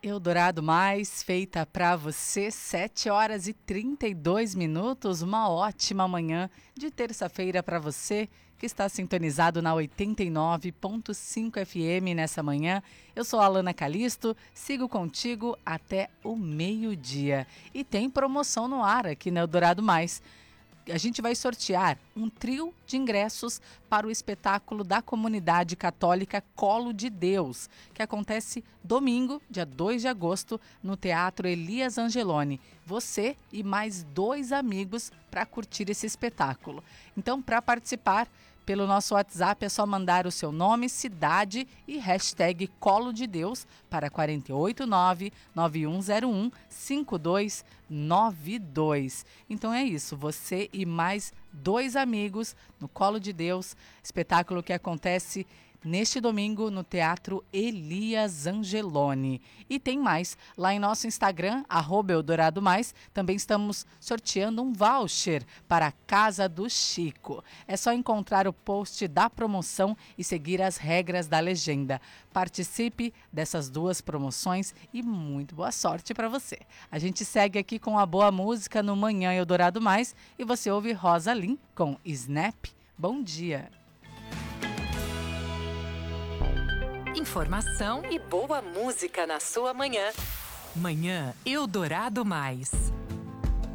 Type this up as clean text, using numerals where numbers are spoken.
Eldorado Mais, feita para você, 7 horas e 32 minutos. Uma ótima manhã de terça-feira para você que está sintonizado na 89.5 FM nessa manhã. Eu sou a Alana Calisto, sigo contigo até o meio-dia. E tem promoção no ar aqui no Eldorado Mais. A gente vai sortear um trio de ingressos para o espetáculo da comunidade católica Colo de Deus, que acontece domingo, dia 2 de agosto, no Teatro Elias Angeloni. Você e mais 2 amigos para curtir esse espetáculo. Então, para participar, pelo nosso WhatsApp é só mandar o seu nome, cidade e hashtag Colo de Deus para 489-9101-5292. Então é isso, você e mais 2 amigos no Colo de Deus, espetáculo que acontece neste domingo no Teatro Elias Angeloni. E tem mais, lá em nosso Instagram, @EldoradoMais, também estamos sorteando um voucher para a Casa do Chico. É só encontrar o post da promoção e seguir as regras da legenda. Participe dessas 2 promoções e muito boa sorte para você. A gente segue aqui com a boa música no Manhã Eldorado Mais e você ouve Rosa Lim com Snap. Bom dia! Informação e boa música na sua manhã. Manhã Eldorado Mais.